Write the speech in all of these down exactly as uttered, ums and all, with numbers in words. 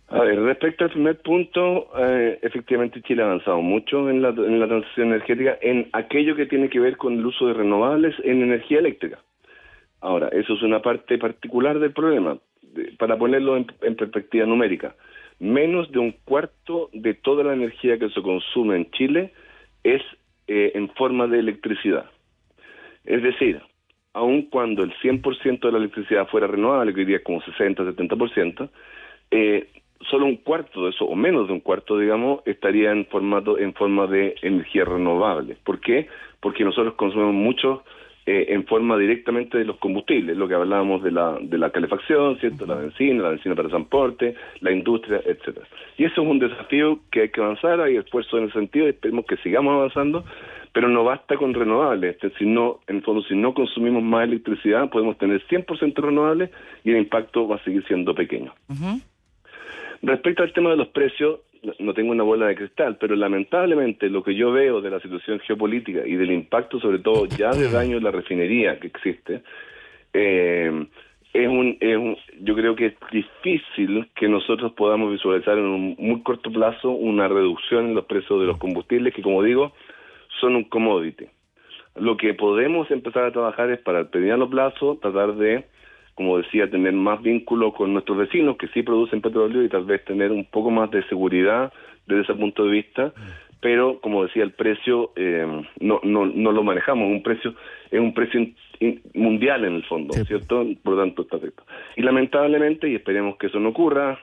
A ver, respecto al primer punto, eh, efectivamente Chile ha avanzado mucho en la, en la transición energética, en aquello que tiene que ver con el uso de renovables en energía eléctrica. Ahora, eso es una parte particular del problema. De, para ponerlo en, en perspectiva numérica, menos de un cuarto de toda la energía que se consume en Chile es eh, en forma de electricidad. Es decir, aun cuando el cien por ciento de la electricidad fuera renovable, que hoy día es como sesenta, setenta por ciento, eh, solo un cuarto de eso, o menos de un cuarto, digamos, estaría en formato en forma de energía renovable. ¿Por qué? Porque nosotros consumimos mucho eh, en forma directamente de los combustibles, lo que hablábamos de la de la calefacción, ¿cierto? La benzina, la benzina para transporte, la industria, etcétera. Y eso es un desafío que hay que avanzar, hay esfuerzo en ese sentido, y esperemos que sigamos avanzando, pero no basta con renovables. Si no, en el fondo, si no consumimos más electricidad, podemos tener cien por ciento renovables y el impacto va a seguir siendo pequeño. Uh-huh. Respecto al tema de los precios, no tengo una bola de cristal, pero lamentablemente lo que yo veo de la situación geopolítica y del impacto, sobre todo ya de daño en la refinería que existe, eh, es un, es un, yo creo que es difícil que nosotros podamos visualizar en un muy corto plazo una reducción en los precios de los combustibles, que como digo, son un commodity. Lo que podemos empezar a trabajar es para el mediano plazo tratar de, como decía, tener más vínculo con nuestros vecinos que sí producen petróleo y tal vez tener un poco más de seguridad desde ese punto de vista, pero como decía, el precio eh, no, no no lo manejamos, un precio es un precio in, in, mundial en el fondo, sí. ¿Cierto? Por lo tanto está afectado. Y lamentablemente, y esperemos que eso no ocurra,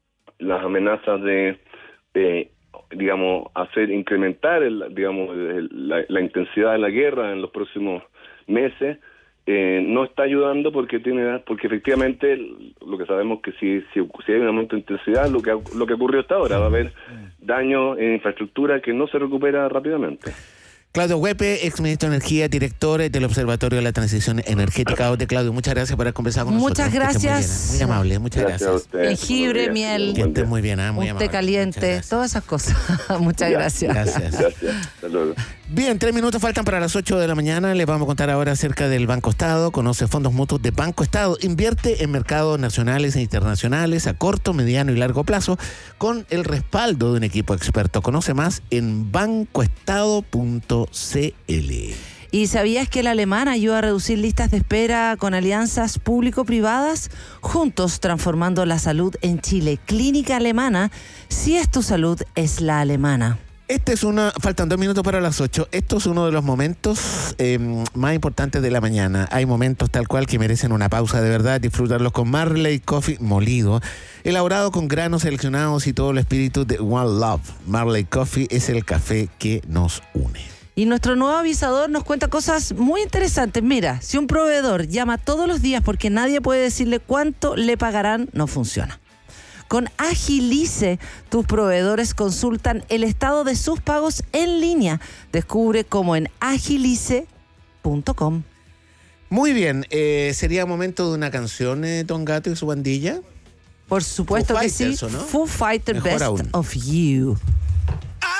las amenazas de, de digamos, hacer incrementar el, digamos, el, la, la intensidad de la guerra en los próximos meses, Eh, no está ayudando porque tiene porque efectivamente lo que sabemos que si si, si hay un aumento de intensidad, lo que lo que ocurrió hasta ahora, va a haber daño en infraestructura que no se recupera rápidamente. Claudio Huepe, ex ministro de Energía, director del Observatorio de la Transición Energética. De Claudio, muchas gracias por haber conversado con muchas nosotros. Gracias. Muy, muy amable, muchas gracias. gracias. Jengibre, miel. Que estés muy bien, ¿eh? Muy un té caliente, todas esas cosas. Muchas ya, gracias. Gracias. Gracias. Hasta luego. Bien, tres minutos faltan para las ocho de la mañana. Les vamos a contar ahora acerca del Banco Estado. Conoce fondos mutuos de Banco Estado. Invierte en mercados nacionales e internacionales a corto, mediano y largo plazo con el respaldo de un equipo experto. Conoce más en banco estado punto c l. ¿Y sabías que el alemán ayuda a reducir listas de espera con alianzas público-privadas? Juntos transformando la salud en Chile. Clínica Alemana. Si es tu salud, es la alemana. Este es una, faltan dos minutos para las ocho. Esto es uno de los momentos eh, más importantes de la mañana. Hay momentos tal cual que merecen una pausa de verdad. Disfrutarlos con Marley Coffee molido, elaborado con granos seleccionados y todo el espíritu de One Love. Marley Coffee es el café que nos une. Y nuestro nuevo avisador nos cuenta cosas muy interesantes. Mira, si un proveedor llama todos los días porque nadie puede decirle cuánto le pagarán, no funciona. Con Agilice, tus proveedores consultan el estado de sus pagos en línea. Descubre cómo en agilice punto com. Muy bien, eh, ¿sería momento de una canción, eh, Don Gato y su bandilla? Por supuesto Foo que Fighters, sí. ¿o no? Foo Fighter Mejor Best aún. of You.